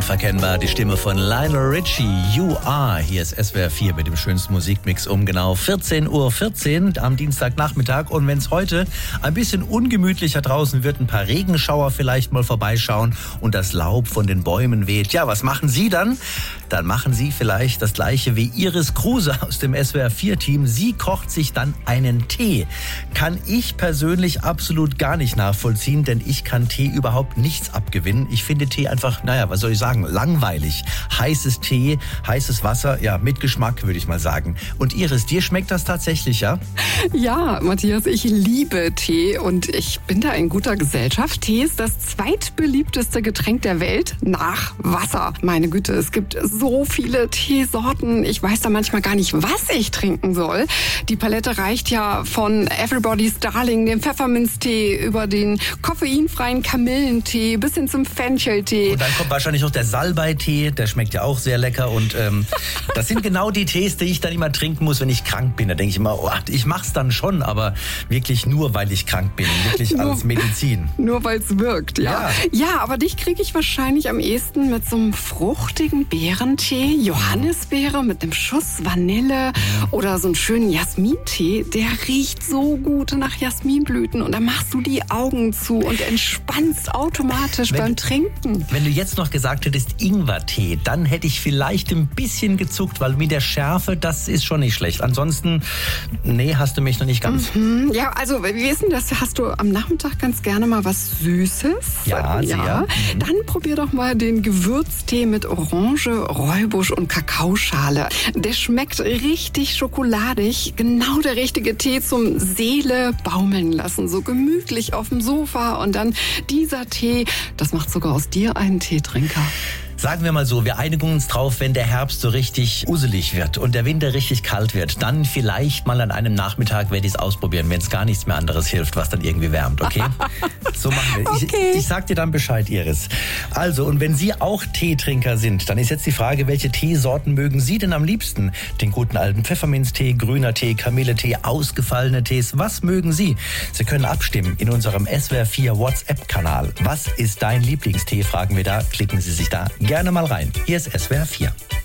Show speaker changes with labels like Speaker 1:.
Speaker 1: Unverkennbar, die Stimme von Lionel Richie, You Are. Hier ist SWR 4 mit dem schönsten Musikmix um genau 14:14 Uhr am Dienstagnachmittag. Und wenn es heute ein bisschen ungemütlicher draußen wird, ein paar Regenschauer vielleicht mal vorbeischauen und das Laub von den Bäumen weht, ja, was machen Sie dann? Dann machen Sie vielleicht das Gleiche wie Iris Kruse aus dem SWR 4-Team. Sie kocht sich dann einen Tee. Kann ich persönlich absolut gar nicht nachvollziehen, denn ich kann Tee überhaupt nichts abgewinnen. Ich finde Tee einfach, was soll ich sagen, langweilig. Heißes Tee, heißes Wasser, ja, mit Geschmack, würde ich mal sagen. Und Iris, dir schmeckt das tatsächlich, ja?
Speaker 2: Ja, Matthias, ich liebe Tee und ich bin da in guter Gesellschaft. Tee ist das zweitbeliebteste Getränk der Welt nach Wasser. Meine Güte, es gibt so viele Teesorten. Ich weiß da manchmal gar nicht, was ich trinken soll. Die Palette reicht ja von Everybody's Darling, dem Pfefferminztee, über den koffeinfreien Kamillentee bis hin zum Fencheltee.
Speaker 1: Und dann kommt wahrscheinlich noch der Salbeitee, der schmeckt ja auch sehr lecker. Und das sind genau die Tees, die ich dann immer trinken muss, wenn ich krank bin. Da denke ich immer, ich mach's dann schon, aber wirklich nur, weil ich krank bin, wirklich als Medizin.
Speaker 2: Nur weil es wirkt, ja. Ja, aber dich kriege ich wahrscheinlich am ehesten mit so einem fruchtigen Beerentee, Johannisbeere mit einem Schuss Vanille oder so einen schönen Jasmintee. Der riecht so gut nach Jasminblüten und dann machst du die Augen zu und entspannst automatisch beim Trinken.
Speaker 1: Wenn du jetzt noch gesagt hättest Ingwertee, dann hätte ich vielleicht ein bisschen gezuckt, weil mit der Schärfe, das ist schon nicht schlecht. Ansonsten, nee, hast du mich noch nicht ganz.
Speaker 2: Ja, also wie ist denn das? Hast du am Nachmittag ganz gerne mal was Süßes?
Speaker 1: Ja, sehr.
Speaker 2: Dann probier doch mal den Gewürztee mit Orange, Räubusch und Kakaoschale. Der schmeckt richtig schokoladig. Genau der richtige Tee zum Seele baumeln lassen. So gemütlich auf dem Sofa. Und dann dieser Tee, das macht sogar aus dir einen Teetrinker.
Speaker 1: Sagen wir mal so, wir einigen uns drauf, wenn der Herbst so richtig uselig wird und der Winter richtig kalt wird, dann vielleicht mal an einem Nachmittag werde ich es ausprobieren, wenn es gar nichts mehr anderes hilft, was dann irgendwie wärmt, okay? So machen wir.
Speaker 2: Okay.
Speaker 1: Ich sag dir dann Bescheid, Iris. Also, und wenn Sie auch Teetrinker sind, dann ist jetzt die Frage, welche Teesorten mögen Sie denn am liebsten? Den guten alten Pfefferminztee, grüner Tee, Kamilletee, ausgefallene Tees, was mögen Sie? Sie können abstimmen in unserem SWR 4 WhatsApp-Kanal. Was ist dein Lieblingstee, fragen wir da. Klicken Sie sich da gerne mal rein. Hier ist SWR 4.